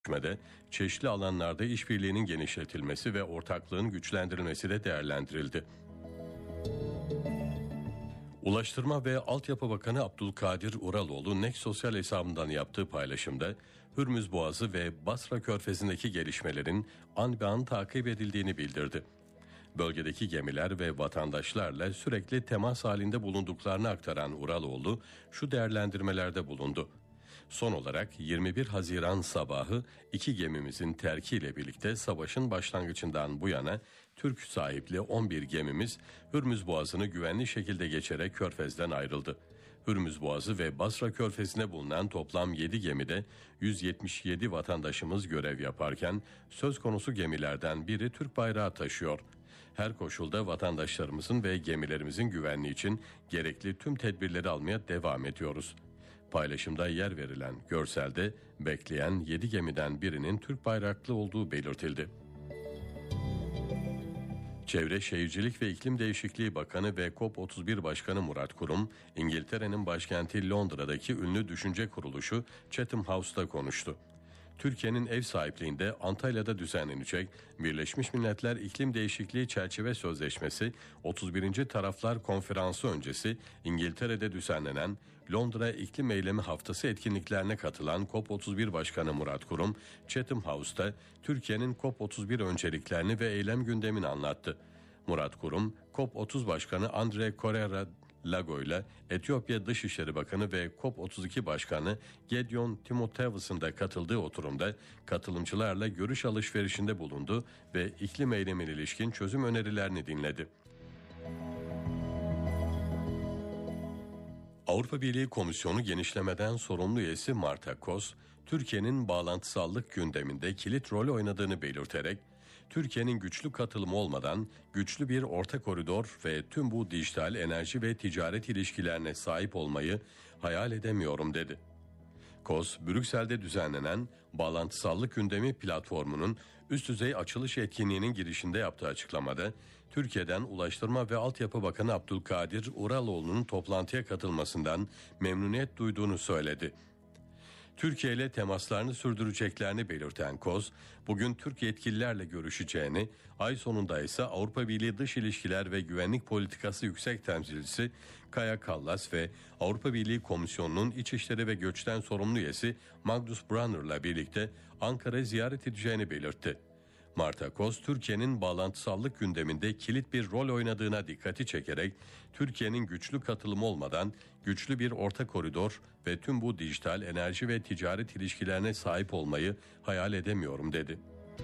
Görüşmede çeşitli alanlarda işbirliğinin genişletilmesi ve ortaklığın güçlendirilmesi de değerlendirildi. Ulaştırma ve Altyapı Bakanı Abdülkadir Uraloğlu Next sosyal hesabından yaptığı paylaşımda Hürmüz Boğazı ve Basra Körfezi'ndeki gelişmelerin an be an takip edildiğini bildirdi. Bölgedeki gemiler ve vatandaşlarla sürekli temas halinde bulunduklarını aktaran Uraloğlu şu değerlendirmelerde bulundu. Son olarak 21 Haziran sabahı iki gemimizin terkiyle birlikte savaşın başlangıcından bu yana Türk sahipli 11 gemimiz Hürmüz Boğazı'nı güvenli şekilde geçerek Körfez'den ayrıldı. Hürmüz Boğazı ve Basra Körfezi'nde bulunan toplam 7 gemide 177 vatandaşımız görev yaparken söz konusu gemilerden biri Türk bayrağı taşıyor. Her koşulda vatandaşlarımızın ve gemilerimizin güvenliği için gerekli tüm tedbirleri almaya devam ediyoruz. Paylaşımda yer verilen görselde bekleyen 7 gemiden birinin Türk bayraklı olduğu belirtildi. Çevre Şehircilik ve İklim Değişikliği Bakanı ve COP31 Başkanı Murat Kurum, İngiltere'nin başkenti Londra'daki ünlü düşünce kuruluşu Chatham House'ta konuştu. Türkiye'nin ev sahipliğinde Antalya'da düzenlenecek Birleşmiş Milletler İklim Değişikliği Çerçeve Sözleşmesi 31. Taraflar Konferansı öncesi İngiltere'de düzenlenen Londra İklim Eylemi Haftası etkinliklerine katılan COP31 Başkanı Murat Kurum, Chatham House'ta Türkiye'nin COP31 önceliklerini ve eylem gündemini anlattı. Murat Kurum, COP30 Başkanı Andre Correa Lago ile Etiyopya Dışişleri Bakanı ve COP32 Başkanı Gedeon Timotheus'un da katıldığı oturumda katılımcılarla görüş alışverişinde bulundu ve iklim eylemine ilişkin çözüm önerilerini dinledi. Avrupa Birliği Komisyonu genişlemeden sorumlu üyesi Marta Kos, Türkiye'nin bağlantısallık gündeminde kilit rol oynadığını belirterek, Türkiye'nin güçlü katılımı olmadan güçlü bir orta koridor ve tüm bu dijital enerji ve ticaret ilişkilerine sahip olmayı hayal edemiyorum dedi. Kos, Brüksel'de düzenlenen Bağlantısallık Gündemi platformunun üst düzey açılış etkinliğinin girişinde yaptığı açıklamada, Türkiye'den Ulaştırma ve Altyapı Bakanı Abdülkadir Uraloğlu'nun toplantıya katılmasından memnuniyet duyduğunu söyledi. Türkiye ile temaslarını sürdüreceklerini belirten Kos, bugün Türk yetkililerle görüşeceğini, ay sonunda ise Avrupa Birliği Dış İlişkiler ve Güvenlik Politikası Yüksek Temsilcisi Kaja Kallas ve Avrupa Birliği Komisyonu'nun İçişleri ve Göçten sorumlu üyesi Magnus Brunner'la birlikte Ankara'yı ziyaret edeceğini belirtti. Marta Kos, Türkiye'nin bağlantısallık gündeminde kilit bir rol oynadığına dikkati çekerek, Türkiye'nin güçlü katılımı olmadan güçlü bir orta koridor ve tüm bu dijital enerji ve ticaret ilişkilerine sahip olmayı hayal edemiyorum dedi.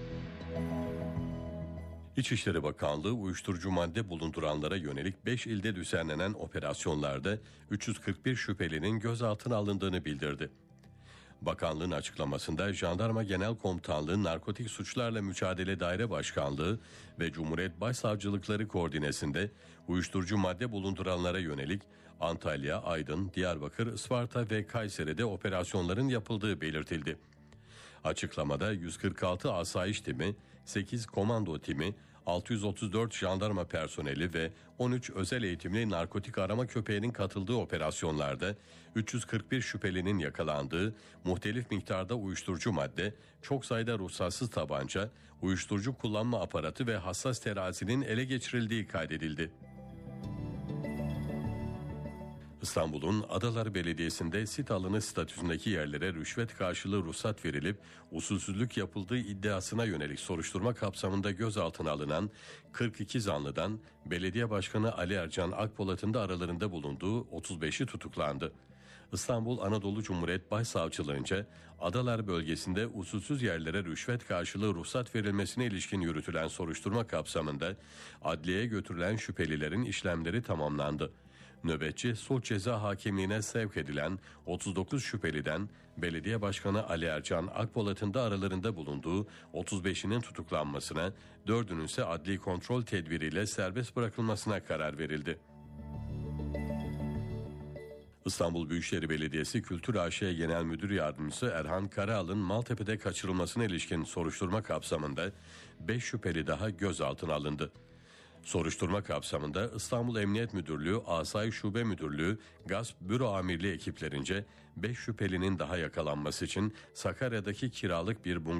İçişleri Bakanlığı uyuşturucu madde bulunduranlara yönelik 5 ilde düzenlenen operasyonlarda 341 şüphelinin gözaltına alındığını bildirdi. Bakanlığın açıklamasında Jandarma Genel Komutanlığı Narkotik Suçlarla Mücadele Daire Başkanlığı ve Cumhuriyet Başsavcılıkları koordinesinde uyuşturucu madde bulunduranlara yönelik Antalya, Aydın, Diyarbakır, Isparta ve Kayseri'de operasyonların yapıldığı belirtildi. Açıklamada 146 asayiş timi, 8 komando timi, 634 jandarma personeli ve 13 özel eğitimli narkotik arama köpeğinin katıldığı operasyonlarda 341 şüphelinin yakalandığı, muhtelif miktarda uyuşturucu madde, çok sayıda ruhsatsız tabanca, uyuşturucu kullanma aparatı ve hassas terazinin ele geçirildiği kaydedildi. İstanbul'un Adalar Belediyesi'nde sit alanı statüsündeki yerlere rüşvet karşılığı ruhsat verilip usulsüzlük yapıldığı iddiasına yönelik soruşturma kapsamında gözaltına alınan 42 zanlıdan Belediye Başkanı Ali Ercan Akpolat'ın da aralarında bulunduğu 35'i tutuklandı. İstanbul Anadolu Cumhuriyet Başsavcılığınca Adalar bölgesinde usulsüz yerlere rüşvet karşılığı ruhsat verilmesine ilişkin yürütülen soruşturma kapsamında adliyeye götürülen şüphelilerin işlemleri tamamlandı. Nöbetçi sulh ceza hakimliğine sevk edilen 39 şüpheliden Belediye Başkanı Ali Ercan Akpolat'ın da aralarında bulunduğu 35'inin tutuklanmasına, 4'ünün ise adli kontrol tedbiriyle serbest bırakılmasına karar verildi. İstanbul Büyükşehir Belediyesi Kültür AŞ Genel Müdür Yardımcısı Erhan Karaal'ın Maltepe'de kaçırılmasına ilişkin soruşturma kapsamında 5 şüpheli daha gözaltına alındı. Soruşturma kapsamında İstanbul Emniyet Müdürlüğü, Asayiş Şube Müdürlüğü, Gasp Büro Amirliği ekiplerince 5 şüphelinin daha yakalanması için Sakarya'daki kiralık bir bungalov